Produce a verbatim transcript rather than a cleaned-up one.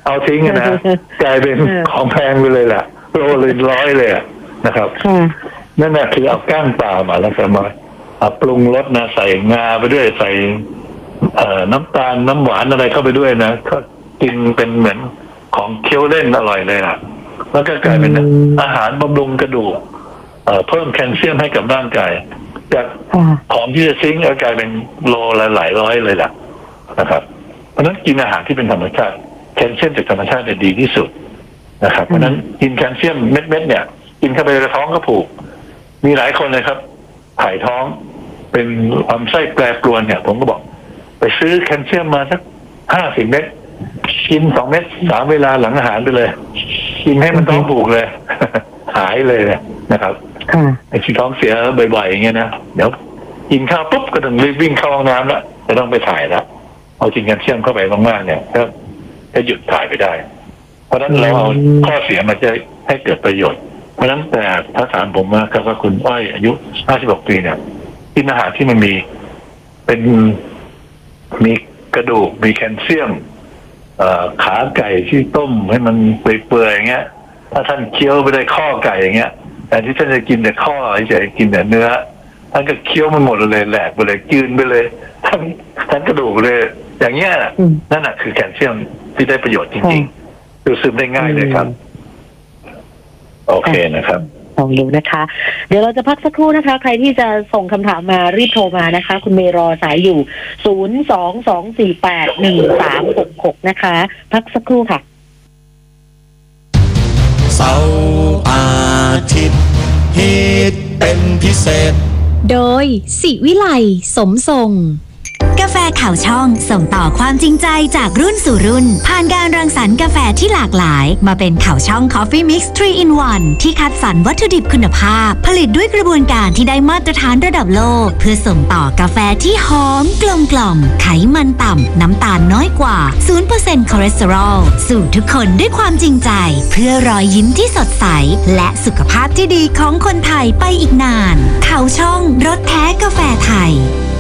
เอาทิ้งนะกลายเป็นของแพงไปเลยแหละโลเลยร้อยเลยนะครับนั่นแหละคือเอาก้างปลามาแล้วก็มาปรุงรสนะใส่งาไปด้วยใส่เอ่อน้ำตาลน้ำหวานอะไรเข้าไปด้วยนะก็กินเป็นเหมือนของเคี้ยวเล่นอร่อยเลยอ่ะแล้วก็กลายเป็นอาหารบำรุงกระดูกเอ่อเพิ่มแคลเซียมให้กับร่างกายจากของที่จะซิงก์กลายเป็นโลละหลายร้อยเลยล่ะนะครับเพราะฉะนั้นกินอาหารที่เป็นธรรมชาติแคลเซียมจากธรรมชาติเนี่ยดีที่สุดนะครับเพราะฉะนั้นกินแคลเซียมเม็ดๆเนี่ยกินเข้าไปในท้องก็ผูกมีหลายคนเลยครับถ่ายท้องเป็นลำไส้แปรปรวนเนี่ยผมก็บอกไปซื้อแคลเซียมมาสักห้าสิบเม็ดกินสองเม็ดสามเวลาหลังอาหารไปเลยกินให้มันท้องผูกเลย หายเลยเนี่ยนะครับไอ้ที่ท้องเสียบ่อยๆอย่างเงี้ยนะเดี๋ยวกินข้าวปุ๊บก็ต้องรีบวิ่งเข้าห้องน้ำแล้วจะต้องไปถ่ายแล้วเอาจริงแคลเซียมเข้าไปมากๆเนี่ยก็จะหยุดถ่ายไปได้เพราะฉะนั้นเราเอาข้อเสียมาจะให้เกิดประโยชน์เพราะฉะนั้นแต่ถ้าถามผมว่าครับว่าคุณอ้อยอายุห้าสิบหกปีเนี่ยกินอาหารที่มันมีเป็นมีกระดูกมีแคลเซียมขาไก่ที่ต้มให้มันเปื่อยๆอย่างเงี้ยถ้าท่านเคี้ยวไปได้ข้อไก่อย่างเงี้ยแต่ที่ท่านจะกินแต่ข้อเฉยๆกินแต่เนื้อท่านก็เคี้ยวมันหมดเลยแหลกไปเลยกืนไปเลยทั้งทั้งกระดูกเลยอย่างเงี้ยนั่นแหะคือแคลเซียมที่ได้ประโยชน์จริงๆดูซึมได้ง่ายเลยครับโอเคนะครับลองดูนะคะเดี๋ยวเราจะพักสักครู่นะคะใครที่จะส่งคำถามมารีบโทรมานะคะคุณเมย์รอสายอยู่ศูนย์ สอง สอง สี่ แปด หนึ่ง สาม หก หกนะคะพักสักครู่ค่ะเสาร์อาทิตย์ฮิตเป็นพิเศษโดยศิวิไลสมทรงกาแฟข่าวช่องส่งต่อความจริงใจจากรุ่นสู่รุ่นผ่านการรังสรรค์กาแฟที่หลากหลายมาเป็นข่าวช่อง Coffee Mix ทรี in วัน ที่คัดสรรวัตถุดิบคุณภาพผลิตด้วยกระบวนการที่ได้มาตรฐานระดับโลกเพื่อส่งต่อกาแฟที่หอมกลมกล่อมไขมันต่ำน้ำตาลน้อยกว่า ศูนย์เปอร์เซ็นต์ คอเลสเตอรอลสู่ทุกคนด้วยความจริงใจเพื่อรอยยิ้มที่สดใสและสุขภาพที่ดีของคนไทยไปอีกนานข่าวช่องรสแท้กาแฟไทย